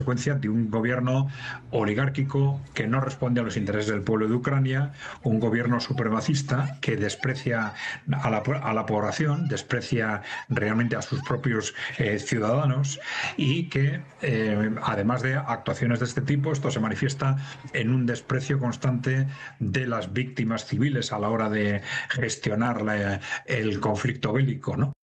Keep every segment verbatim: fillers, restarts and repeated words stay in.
consecuencia de un gobierno oligárquico que no responde a los intereses del pueblo de Ucrania, un gobierno supremacista que desprecia a la, a la población, desprecia realmente a sus propios eh, ciudadanos y que, eh, además de actuaciones de este tipo, esto se manifiesta en un desprecio constante de las víctimas civiles a la hora de gestionar la, el conflicto bélico, ¿no?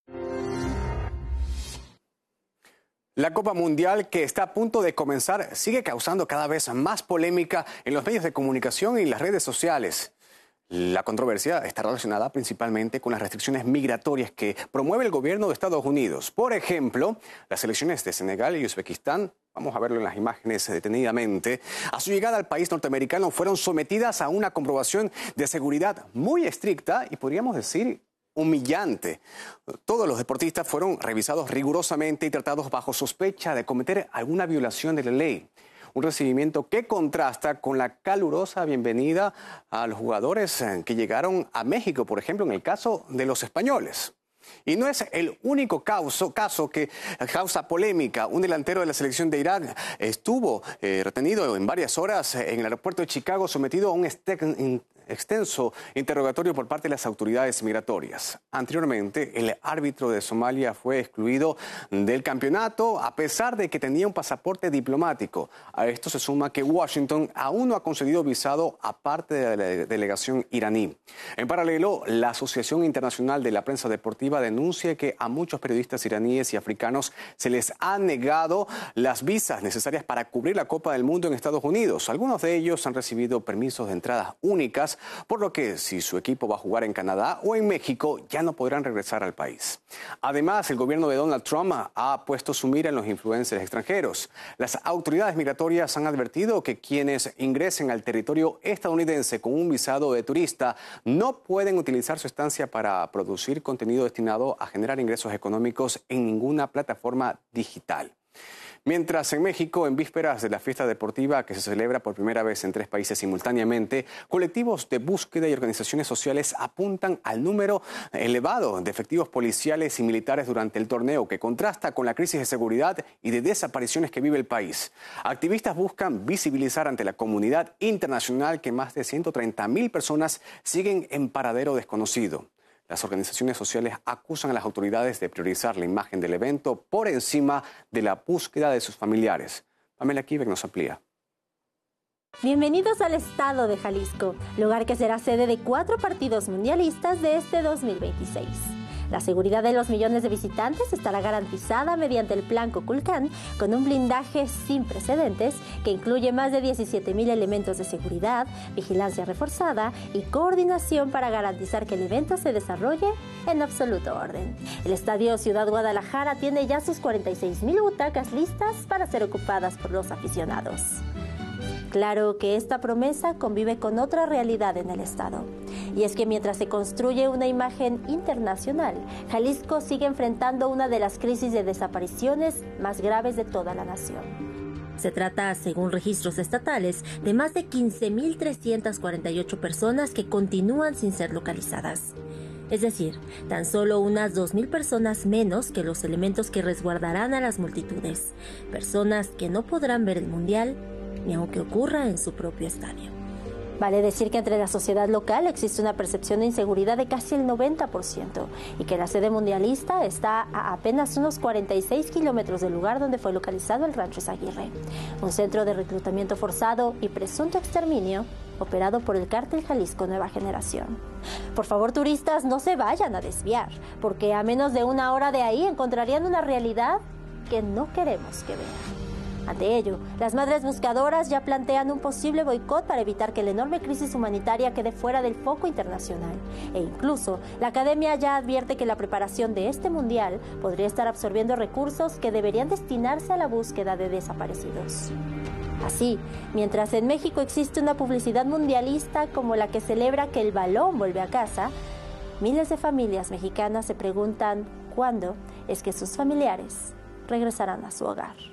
La Copa Mundial, que está a punto de comenzar, sigue causando cada vez más polémica en los medios de comunicación y las redes sociales. La controversia está relacionada principalmente con las restricciones migratorias que promueve el gobierno de Estados Unidos. Por ejemplo, las selecciones de Senegal y Uzbekistán, vamos a verlo en las imágenes detenidamente, a su llegada al país norteamericano fueron sometidas a una comprobación de seguridad muy estricta y podríamos decir humillante. Todos los deportistas fueron revisados rigurosamente y tratados bajo sospecha de cometer alguna violación de la ley. Un recibimiento que contrasta con la calurosa bienvenida a los jugadores que llegaron a México, por ejemplo, en el caso de los españoles. Y no es el único caso, caso que causa polémica. Un delantero de la selección de Irak estuvo eh, retenido en varias horas en el aeropuerto de Chicago, sometido a un extenso interrogatorio por parte de las autoridades migratorias. Anteriormente, el árbitro de Somalia fue excluido del campeonato a pesar de que tenía un pasaporte diplomático. A esto se suma que Washington aún no ha concedido visado a parte de la delegación iraní. En paralelo, la Asociación Internacional de la Prensa Deportiva denuncia que a muchos periodistas iraníes y africanos se les ha negado las visas necesarias para cubrir la Copa del Mundo en Estados Unidos. Algunos de ellos han recibido permisos de entradas únicas, por lo que si su equipo va a jugar en Canadá o en México, ya no podrán regresar al país. Además, el gobierno de Donald Trump ha puesto su mira en los influencers extranjeros. Las autoridades migratorias han advertido que quienes ingresen al territorio estadounidense con un visado de turista no pueden utilizar su estancia para producir contenido destinado a generar ingresos económicos en ninguna plataforma digital. Mientras en México, en vísperas de la fiesta deportiva que se celebra por primera vez en tres países simultáneamente, colectivos de búsqueda y organizaciones sociales apuntan al número elevado de efectivos policiales y militares durante el torneo, que contrasta con la crisis de seguridad y de desapariciones que vive el país. Activistas buscan visibilizar ante la comunidad internacional que más de ciento treinta mil personas siguen en paradero desconocido. Las organizaciones sociales acusan a las autoridades de priorizar la imagen del evento por encima de la búsqueda de sus familiares. Pamela Kivek nos amplía. Bienvenidos al estado de Jalisco, lugar que será sede de cuatro partidos mundialistas de este dos mil veintiséis. La seguridad de los millones de visitantes estará garantizada mediante el Plan Kukulcán, con un blindaje sin precedentes que incluye más de diecisiete mil elementos de seguridad, vigilancia reforzada y coordinación para garantizar que el evento se desarrolle en absoluto orden. El Estadio Ciudad Guadalajara tiene ya sus cuarenta y seis mil butacas listas para ser ocupadas por los aficionados. Claro que esta promesa convive con otra realidad en el estado. Y es que mientras se construye una imagen internacional, Jalisco sigue enfrentando una de las crisis de desapariciones más graves de toda la nación. Se trata, según registros estatales, de más de quince mil trescientas cuarenta y ocho personas que continúan sin ser localizadas. Es decir, tan solo unas dos mil personas menos que los elementos que resguardarán a las multitudes. Personas que no podrán ver el Mundial, ni aunque ocurra en su propio estadio. Vale decir que entre la sociedad local existe una percepción de inseguridad de casi el noventa por ciento y que la sede mundialista está a apenas unos cuarenta y seis kilómetros del lugar donde fue localizado el Rancho Izaguirre, un centro de reclutamiento forzado y presunto exterminio operado por el Cártel Jalisco Nueva Generación. Por favor, turistas, no se vayan a desviar, porque a menos de una hora de ahí encontrarían una realidad que no queremos que vean. Ante ello, las madres buscadoras ya plantean un posible boicot para evitar que la enorme crisis humanitaria quede fuera del foco internacional. E incluso, la academia ya advierte que la preparación de este mundial podría estar absorbiendo recursos que deberían destinarse a la búsqueda de desaparecidos. Así, mientras en México existe una publicidad mundialista como la que celebra que el balón vuelve a casa, miles de familias mexicanas se preguntan cuándo es que sus familiares regresarán a su hogar.